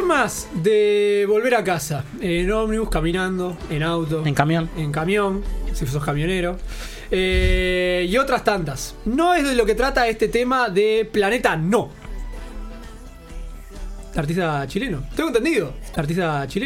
Formas de volver a casa. En ómnibus, caminando, en auto. En camión. En camión, si sos camionero. Y otras tantas. No es de lo que trata este tema de Planeta No. Artista chileno. Tengo entendido. Artista chileno.